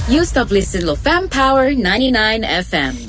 You stop listening to Fam Power 99 FM.